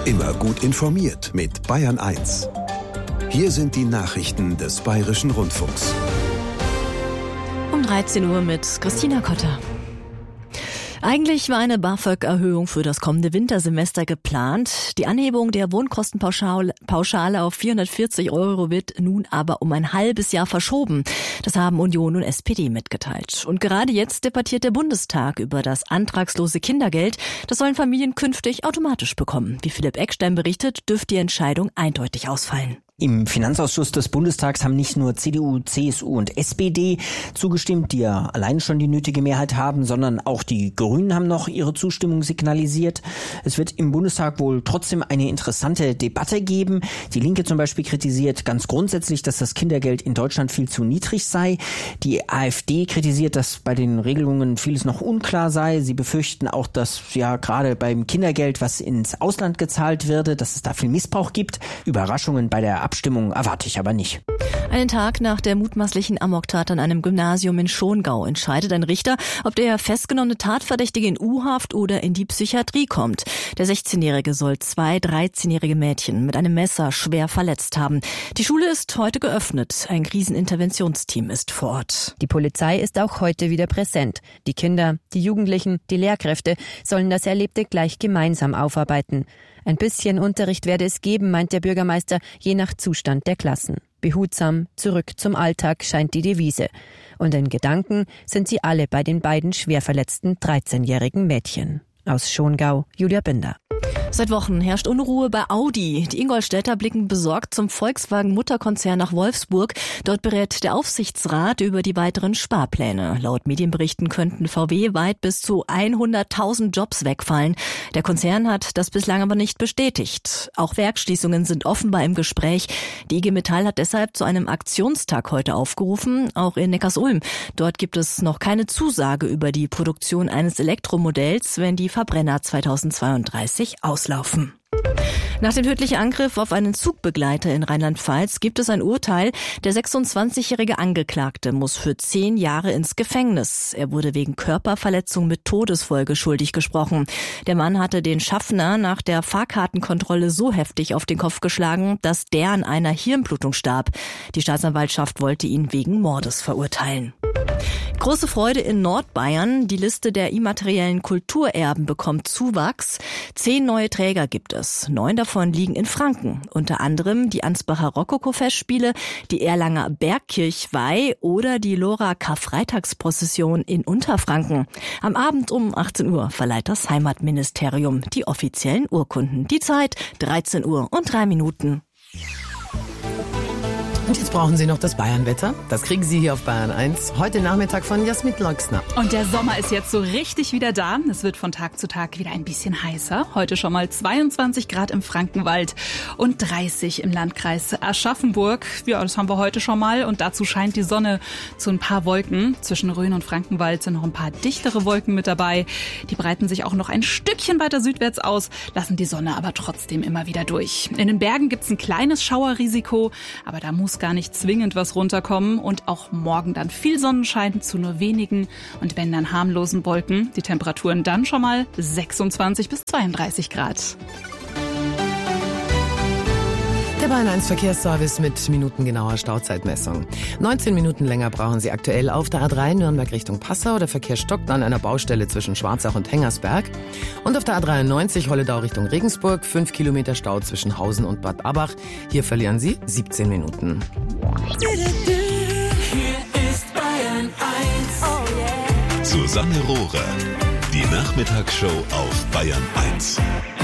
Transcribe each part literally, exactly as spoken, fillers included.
Immer gut informiert mit Bayern eins. Hier sind die Nachrichten des Bayerischen Rundfunks. Um dreizehn Uhr mit Christina Kotter. Eigentlich war eine BAföG-Erhöhung für das kommende Wintersemester geplant. Die Anhebung der Wohnkostenpauschale auf vierhundertvierzig Euro wird nun aber um ein halbes Jahr verschoben. Das haben Union und S P D mitgeteilt. Und gerade jetzt debattiert der Bundestag über das antragslose Kindergeld. Das sollen Familien künftig automatisch bekommen. Wie Philipp Eckstein berichtet, dürfte die Entscheidung eindeutig ausfallen. Im Finanzausschuss des Bundestags haben nicht nur C D U, C S U und S P D zugestimmt, die ja allein schon die nötige Mehrheit haben, sondern auch die Grünen haben noch ihre Zustimmung signalisiert. Es wird im Bundestag wohl trotzdem eine interessante Debatte geben. Die Linke zum Beispiel kritisiert ganz grundsätzlich, dass das Kindergeld in Deutschland viel zu niedrig sei. Die AfD kritisiert, dass bei den Regelungen vieles noch unklar sei. Sie befürchten auch, dass ja gerade beim Kindergeld, was ins Ausland gezahlt werde, dass es da viel Missbrauch gibt. Überraschungen bei der Abstimmung erwarte ich aber nicht. Einen Tag nach der mutmaßlichen Amoktat an einem Gymnasium in Schongau entscheidet ein Richter, ob der festgenommene Tatverdächtige in U-Haft oder in die Psychiatrie kommt. Der sechzehnjährige soll zwei dreizehnjährige Mädchen mit einem Messer schwer verletzt haben. Die Schule ist heute geöffnet. Ein Kriseninterventionsteam ist vor Ort. Die Polizei ist auch heute wieder präsent. Die Kinder, die Jugendlichen, die Lehrkräfte sollen das Erlebte gleich gemeinsam aufarbeiten. Ein bisschen Unterricht werde es geben, meint der Bürgermeister, je nach Zustand der Klassen. Behutsam, zurück zum Alltag scheint die Devise. Und in Gedanken sind sie alle bei den beiden schwer verletzten dreizehnjährigen Mädchen. Aus Schongau, Julia Binder. Seit Wochen herrscht Unruhe bei Audi. Die Ingolstädter blicken besorgt zum Volkswagen-Mutterkonzern nach Wolfsburg. Dort berät der Aufsichtsrat über die weiteren Sparpläne. Laut Medienberichten könnten V W weit bis zu hunderttausend Jobs wegfallen. Der Konzern hat das bislang aber nicht bestätigt. Auch Werksschließungen sind offenbar im Gespräch. Die I G Metall hat deshalb zu einem Aktionstag heute aufgerufen, auch in Neckarsulm. Dort gibt es noch keine Zusage über die Produktion eines Elektromodells, wenn die Verbrenner zweitausendzweiunddreißig auslaufen. Nach dem tödlichen Angriff auf einen Zugbegleiter in Rheinland-Pfalz gibt es ein Urteil. Der sechsundzwanzigjährige Angeklagte muss für zehn Jahre ins Gefängnis. Er wurde wegen Körperverletzung mit Todesfolge schuldig gesprochen. Der Mann hatte den Schaffner nach der Fahrkartenkontrolle so heftig auf den Kopf geschlagen, dass der an einer Hirnblutung starb. Die Staatsanwaltschaft wollte ihn wegen Mordes verurteilen. Große Freude in Nordbayern. Die Liste der immateriellen Kulturerben bekommt Zuwachs. Zehn neue Träger gibt es. Neun davon liegen in Franken. Unter anderem die Ansbacher Rokoko-Festspiele, die Erlanger Bergkirchweih oder die Lora Karfreitagsprozession in Unterfranken. Am Abend um achtzehn Uhr verleiht das Heimatministerium die offiziellen Urkunden. Die Zeit dreizehn Uhr und drei Minuten. Und jetzt brauchen Sie noch das Bayernwetter. Das kriegen Sie hier auf Bayern eins. Heute Nachmittag von Jasmin Loxner. Und der Sommer ist jetzt so richtig wieder da. Es wird von Tag zu Tag wieder ein bisschen heißer. Heute schon mal zweiundzwanzig Grad im Frankenwald und dreißig im Landkreis Aschaffenburg. Ja, das haben wir heute schon mal. Und dazu scheint die Sonne zu ein paar Wolken. Zwischen Rhön und Frankenwald sind noch ein paar dichtere Wolken mit dabei. Die breiten sich auch noch ein Stückchen weiter südwärts aus, lassen die Sonne aber trotzdem immer wieder durch. In den Bergen gibt's ein kleines Schauerrisiko, aber da muss gar nicht zwingend was runterkommen und auch morgen dann viel Sonnenschein zu nur wenigen und wenn dann harmlosen Wolken. Die Temperaturen dann schon mal sechsundzwanzig bis zweiunddreißig Grad. Der Bayern eins Verkehrsservice mit minutengenauer Stauzeitmessung. neunzehn Minuten länger brauchen Sie aktuell auf der A drei Nürnberg Richtung Passau. Der Verkehr stockt an einer Baustelle zwischen Schwarzach und Hengersberg. Und auf der A dreiundneunzig Holledau Richtung Regensburg. fünf Kilometer Stau zwischen Hausen und Bad Abach. Hier verlieren Sie siebzehn Minuten. Hier ist Bayern eins. Oh yeah. Susanne Rohrer. Die Nachmittagsshow auf Bayern eins.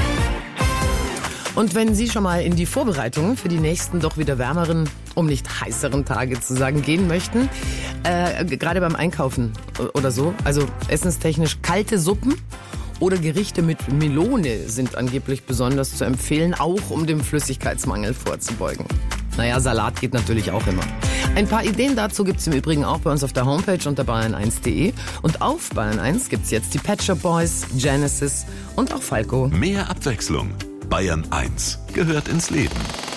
Und wenn Sie schon mal in die Vorbereitungen für die nächsten doch wieder wärmeren, um nicht heißeren Tage zu sagen, gehen möchten, äh, gerade beim Einkaufen oder so, also essenstechnisch kalte Suppen oder Gerichte mit Melone sind angeblich besonders zu empfehlen, auch um dem Flüssigkeitsmangel vorzubeugen. Naja, Salat geht natürlich auch immer. Ein paar Ideen dazu gibt's im Übrigen auch bei uns auf der Homepage unter bayern eins punkt de. Und auf Bayern eins gibt's jetzt die Pet Shop Boys, Genesis und auch Falco. Mehr Abwechslung. Bayern eins gehört ins Leben.